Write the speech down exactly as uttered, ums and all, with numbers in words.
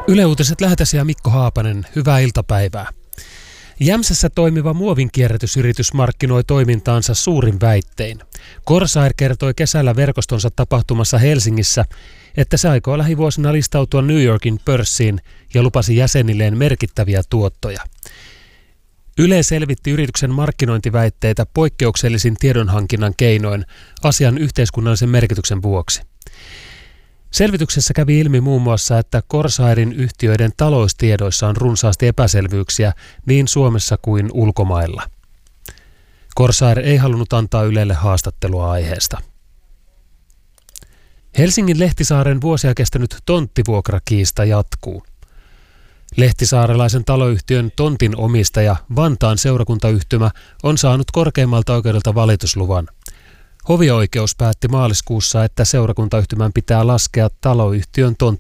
Yle Uutiset lähetäsi ja Mikko Haapanen, hyvää iltapäivää. Jämsässä toimiva muovinkierrätysyritys markkinoi toimintaansa suurin väittein. Corsair kertoi kesällä verkostonsa tapahtumassa Helsingissä, että se aikoo lähivuosina listautua New Yorkin pörssiin ja lupasi jäsenilleen merkittäviä tuottoja. Yle selvitti yrityksen markkinointiväitteitä poikkeuksellisin tiedonhankinnan keinoin asian yhteiskunnallisen merkityksen vuoksi. Selvityksessä kävi ilmi muun muassa, että Corsairin yhtiöiden taloustiedoissa on runsaasti epäselvyyksiä niin Suomessa kuin ulkomailla. Corsair ei halunnut antaa Ylelle haastattelua aiheesta. Helsingin Lehtisaaren vuosia kestänyt tonttivuokrakiista jatkuu. Lehtisaarelaisen taloyhtiön tontin omistaja Vantaan seurakuntayhtymä on saanut korkeimmalta oikeudelta valitusluvan. Hovioikeus päätti maaliskuussa, että seurakuntayhtymän pitää laskea taloyhtiön tontti